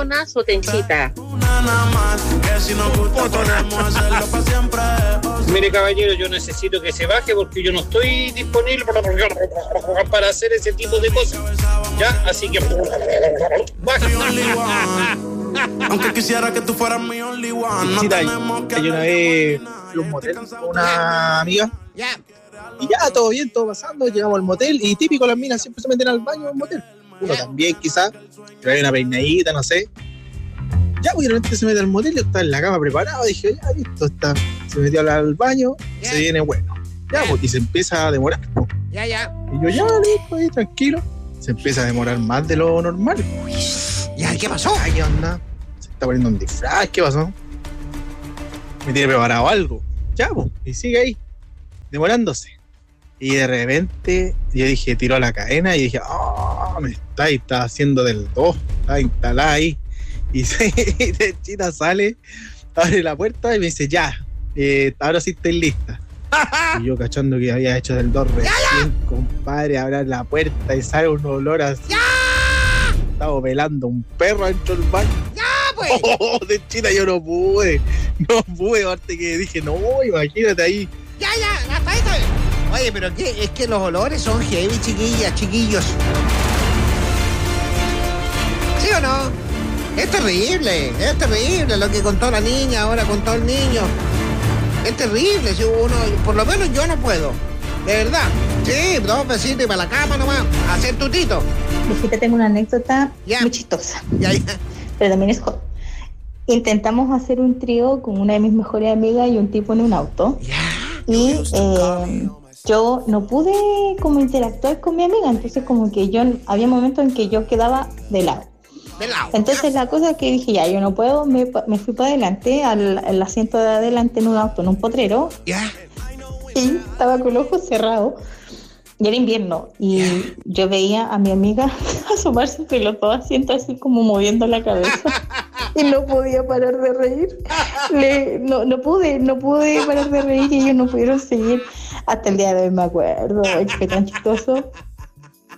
potonazo, Tenchita. Mire, caballero, yo necesito que se baje porque yo no estoy disponible para hacer ese tipo de cosas. Ya, así que baja. Aunque quisiera que tú fueras mi only one. Sí, hay una vez fui a un motel con una amiga. Y ya, todo bien, todo pasando. Llegamos al motel y típico, las minas siempre se meten al baño del motel. Uno también, quizás. Trae una peinadita, no sé. Ya, pues, de repente se mete al motel. Yo estaba en la cama preparado. Dije, ya, listo, está. Se metió al baño. Se viene bueno. Ya, pues, y se empieza a demorar. Pues. Ya. Y yo, ya, listo, ahí, tranquilo. Se empieza a demorar más de lo normal. Ya, ¿qué pasó? Ay, ¿qué onda? Se está poniendo un disfraz, ¿qué pasó? Me tiene preparado algo. Ya, pues, y sigue ahí, demorándose. Y de repente, yo dije, tiró la cadena y dije, está haciendo del 2, está instalada ahí. Y Tenchita sale, abre la puerta y me dice, ya, ahora sí estoy lista. Y yo cachando que había hecho del 2 recién, compadre, abre la puerta y sale un olor así. Estaba velando un perro dentro del baño. Pues. Tenchita, yo no pude, aparte que dije, no, imagínate ahí. Ya, hasta eso. Oye, pero ¿qué? Es que los olores son heavy, chiquillos. ¿Sí o no? Es terrible lo que contó la niña, ahora contó el niño. Es terrible, si uno, por lo menos yo no puedo. De verdad. Sí, 2 besitos y para la cama nomás. Hacer tutito. Visita, tengo una anécdota muy chistosa. Ya. Pero también es joven. Intentamos hacer un trío con una de mis mejores amigas y un tipo en un auto. Y yo no pude como interactuar con mi amiga, entonces como que había momentos en que yo quedaba de lado. Entonces la cosa es que dije, ya, yo no puedo, me fui para adelante, al asiento de adelante en un auto, en un potrero. Y estaba con los ojos cerrados. Y era invierno. Y yo veía a mi amiga asomarse entre los 2 asientos así como moviendo la cabeza. Y no podía parar de reír. No pude parar de reír y ellos no pudieron seguir. Hasta el día de hoy me acuerdo. Fue tan chistoso.